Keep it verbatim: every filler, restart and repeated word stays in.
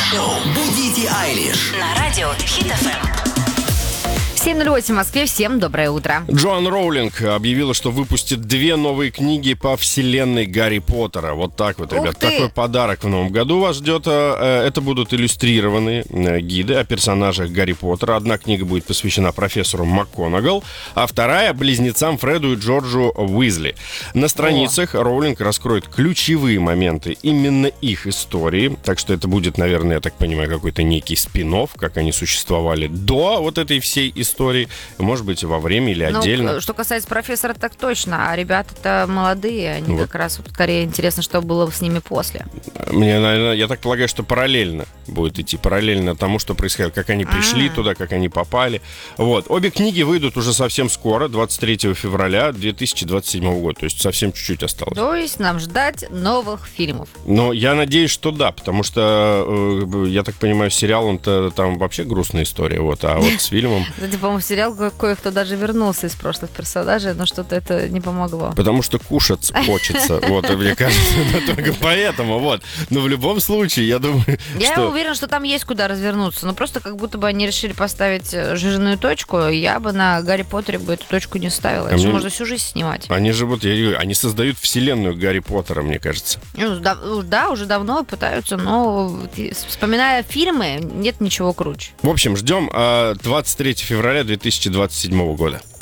Шоу «Будите Айлиш» на радио Хит эф эм. семь ноль восемь в Москве. Всем доброе утро. Джоан Роулинг объявила, что выпустит две новые книги по вселенной Гарри Поттера. Вот так вот, Ух ребят. ты. Такой подарок в новом году вас ждет. Э, Это будут иллюстрированные э, гиды о персонажах Гарри Поттера. Одна книга будет посвящена профессору МакГонагал, а вторая — близнецам Фреду и Джорджу Уизли. На страницах О. Роулинг раскроет ключевые моменты именно их истории. Так что это будет, наверное, я так понимаю, какой-то некий спин-офф, как они существовали до вот этой всей истории. истории, может быть, во время или отдельно. Ну, что касается профессора, так точно. А ребята-то молодые, они Вот. как раз вот скорее интересно, что было с ними после. Мне, наверное, я так полагаю, что параллельно будет идти, параллельно тому, что происходило, как они пришли А. туда, как они попали. Вот. Обе книги выйдут уже совсем скоро, двадцать третьего февраля две тысячи двадцать седьмого года, то есть совсем чуть-чуть осталось. То есть нам ждать новых фильмов. Но я надеюсь, что да, потому что, э, я так понимаю, сериал, он-то там вообще грустная история, вот, а вот с фильмом... Кстати, по-моему, в сериал ко- кое-кто даже вернулся из прошлых персонажей, но что-то это не помогло. Потому что кушать хочется, вот, и мне кажется, это только поэтому, вот. Но в любом случае, я думаю, Я что... уверен, что там есть куда развернуться, но просто как будто бы они решили поставить э, жирную точку. Я бы на Гарри Поттере бы эту точку не ставила. Это А же мне- можно всю жизнь снимать. Они же вот, я говорю, они создают вселенную Гарри Поттера, мне кажется. Ну, да, да, уже давно пытаются, но вот и вспоминая фильмы, нет ничего круче. В общем, ждем а, двадцать третьего февраля две тысячи двадцать седьмого года.